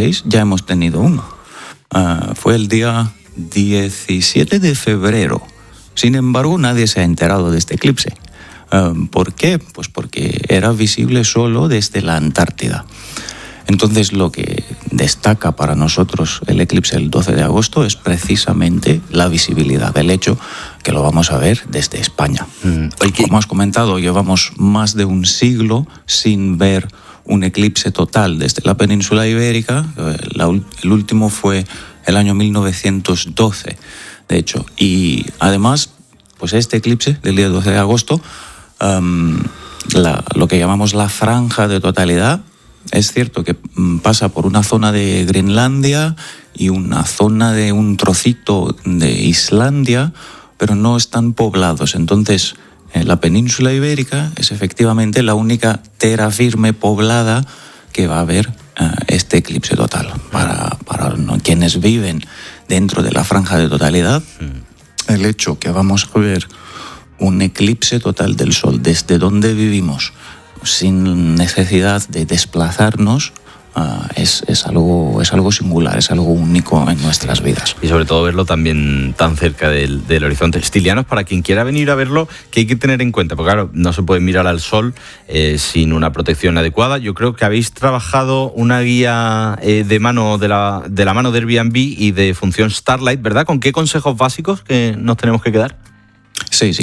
2016 ya hemos tenido uno. Fue el día 17 de febrero. Sin embargo, nadie se ha enterado de este eclipse. ¿Por qué? Pues porque era visible solo desde la Antártida. Entonces, lo que destaca para nosotros el eclipse el 12 de agosto es precisamente la visibilidad, el hecho que lo vamos a ver desde España. Como has comentado, llevamos más de un siglo sin ver un eclipse total desde la península ibérica. El último fue el año 1912, de hecho. Y además, pues este eclipse del día 12 de agosto, lo que llamamos la franja de totalidad, es cierto que pasa por una zona de Groenlandia y una zona de un trocito de Islandia, pero no están poblados. Entonces, la península ibérica es efectivamente la única tierra firme poblada que va a haber este eclipse total. Para quienes viven dentro de la franja de totalidad, el hecho que vamos a ver un eclipse total del Sol desde donde vivimos, sin necesidad de desplazarnos, es algo singular, es algo único en nuestras vidas. Y sobre todo verlo también tan cerca del horizonte. Stilianos, para quien quiera venir a verlo, ¿qué hay que tener en cuenta? Porque claro, no se puede mirar al sol sin una protección adecuada. Yo creo que habéis trabajado una guía de la mano de Airbnb y de función Starlight, ¿verdad? ¿Con qué consejos básicos que nos tenemos que quedar? Sí.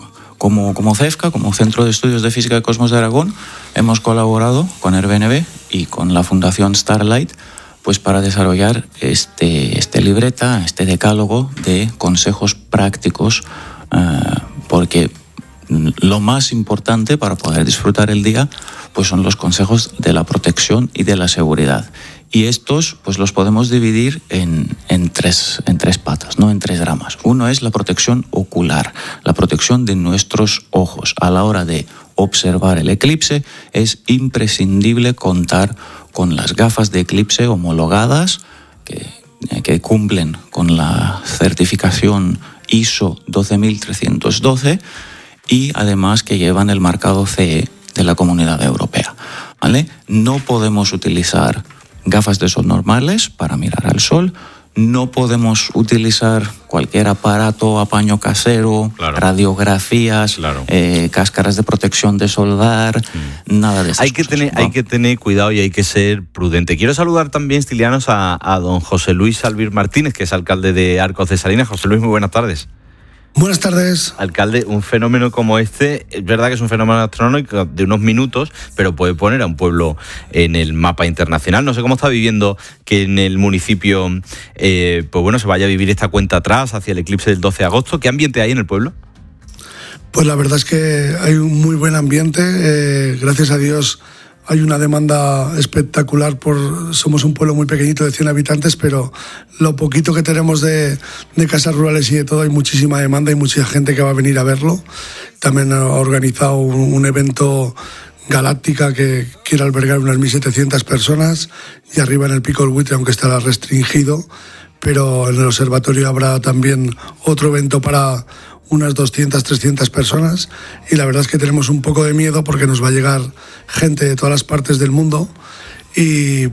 Como CEFCA, como Centro de Estudios de Física y Cosmos de Aragón, hemos colaborado con Airbnb y con la Fundación Starlight pues para desarrollar este libreta, este decálogo de consejos prácticos, porque lo más importante para poder disfrutar el día pues son los consejos de la protección y de la seguridad. Y estos pues los podemos dividir en tres patas, ¿no? En tres ramas. Uno es la protección ocular, la protección de nuestros ojos. A la hora de observar el eclipse es imprescindible contar con las gafas de eclipse homologadas que cumplen con la certificación ISO 12312 y además que llevan el marcado CE de la Comunidad Europea, ¿vale? No podemos utilizar gafas de sol normales para mirar al sol, no podemos utilizar cualquier aparato, apaño casero, radiografías, cáscaras de protección de soldar, nada de eso. Hay que tener cuidado y hay que ser prudente. Quiero saludar también, Stilianos, a don José Luis Albir Martínez, que es alcalde de Arcos de Salinas. José Luis, muy buenas tardes. Buenas tardes. Alcalde, un fenómeno como este, es verdad que es un fenómeno astronómico de unos minutos, pero puede poner a un pueblo en el mapa internacional. No sé cómo está viviendo que en el municipio se vaya a vivir esta cuenta atrás hacia el eclipse del 12 de agosto. ¿Qué ambiente hay en el pueblo? Pues la verdad es que hay un muy buen ambiente. Gracias a Dios hay una demanda espectacular. Somos un pueblo muy pequeñito de 100 habitantes, pero lo poquito que tenemos de casas rurales y de todo, hay muchísima demanda y mucha gente que va a venir a verlo. También ha organizado un evento Galáctica que quiere albergar unas 1.700 personas, y arriba en el Pico del Buitre, aunque estará restringido, pero en el observatorio habrá también otro evento para unas 200, 300 personas, y la verdad es que tenemos un poco de miedo porque nos va a llegar gente de todas las partes del mundo y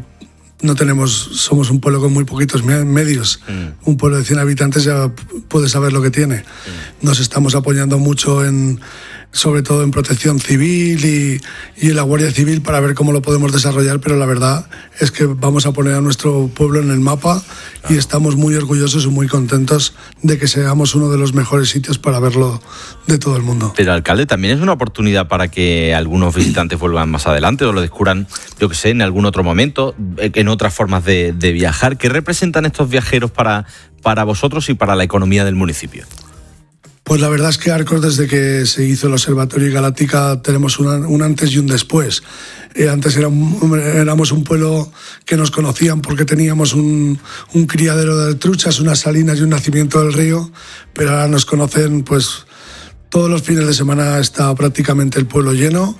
somos un pueblo con muy poquitos medios. Un pueblo de 100 habitantes ya puede saber lo que tiene. Nos estamos apoyando mucho sobre todo en protección civil y en la Guardia Civil para ver cómo lo podemos desarrollar, pero la verdad es que vamos a poner a nuestro pueblo en el mapa y estamos muy orgullosos y muy contentos de que seamos uno de los mejores sitios para verlo de todo el mundo. Pero, alcalde, también es una oportunidad para que algunos visitantes vuelvan más adelante o lo descubran, yo que sé, en algún otro momento, en otras formas de viajar. ¿Qué representan estos viajeros para vosotros y para la economía del municipio? Pues la verdad es que Arcos, desde que se hizo el Observatorio Galáctica, tenemos un antes y un después. Antes éramos un pueblo que nos conocían porque teníamos un criadero de truchas, unas salinas y un nacimiento del río, pero ahora nos conocen, pues todos los fines de semana está prácticamente el pueblo lleno.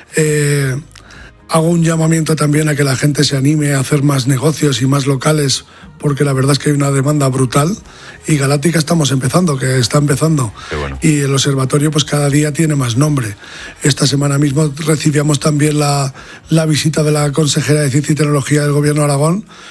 Hago un llamamiento también a que la gente se anime a hacer más negocios y más locales, porque la verdad es que hay una demanda brutal, y Galáctica está empezando. Qué bueno. Y el observatorio pues cada día tiene más nombre. Esta semana mismo recibíamos también la visita de la consejera de Ciencia y Tecnología del Gobierno de Aragón,